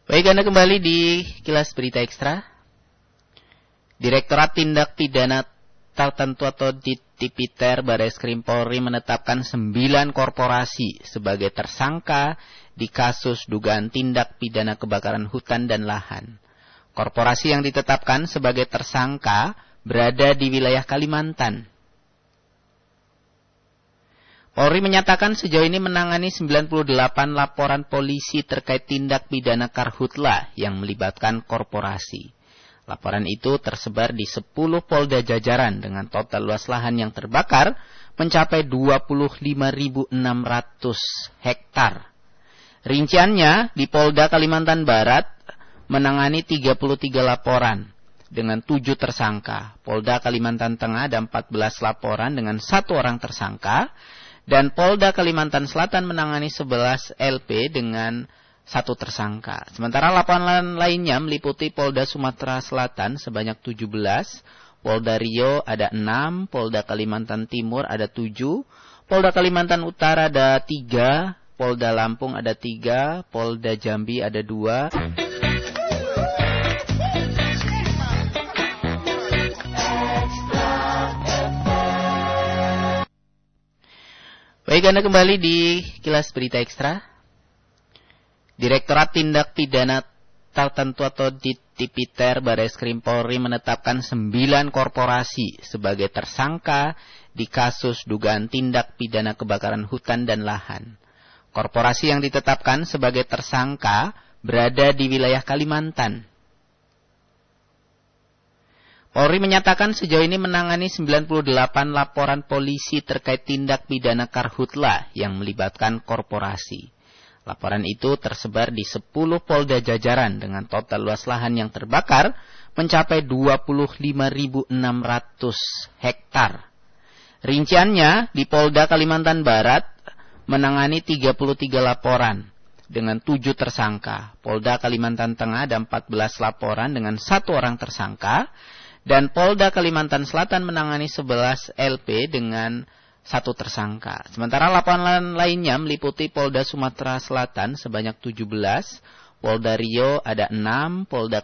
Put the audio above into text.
Baik, Anda kembali di Kilas Berita Ekstra. Direktorat Tindak Pidana Tertentu atau Tipiter Barreskrim Polri menetapkan 9 korporasi sebagai tersangka di kasus dugaan tindak pidana kebakaran hutan dan lahan. Korporasi yang ditetapkan sebagai tersangka berada di wilayah Kalimantan. Polri menyatakan sejauh ini menangani 98 laporan polisi terkait tindak pidana karhutla yang melibatkan korporasi. Laporan itu tersebar di 10 polda jajaran dengan total luas lahan yang terbakar mencapai 25.600 hektar. Rinciannya, di Polda Kalimantan Barat menangani 33 laporan dengan 7 tersangka. Polda Kalimantan Tengah ada 14 laporan dengan 1 orang tersangka. Dan Polda Kalimantan Selatan menangani 11 LP dengan 1 tersangka. Sementara laporan lainnya meliputi Polda Sumatera Selatan sebanyak 17, Polda Riau ada 6, Polda Kalimantan Timur ada 7, Polda Kalimantan Utara ada 3, Polda Lampung ada 3, Polda Jambi ada 2. Baik, Anda kembali di Kilas Berita Ekstra. Direktorat Tindak Pidana Tertentu atau Tipiter Barreskrim Polri menetapkan 9 korporasi sebagai tersangka di kasus dugaan tindak pidana kebakaran hutan dan lahan. Korporasi yang ditetapkan sebagai tersangka berada di wilayah Kalimantan. Polri menyatakan sejauh ini menangani 98 laporan polisi terkait tindak pidana karhutla yang melibatkan korporasi. Laporan itu tersebar di 10 polda jajaran dengan total luas lahan yang terbakar mencapai 25.600 hektar. Rinciannya, di Polda Kalimantan Barat menangani 33 laporan dengan 7 tersangka. Polda Kalimantan Tengah ada 14 laporan dengan 1 orang tersangka. Dan Polda Kalimantan Selatan menangani 11 LP dengan 1 tersangka. Sementara laporan lainnya meliputi Polda Sumatera Selatan sebanyak 17, Polda Riau ada 6, Polda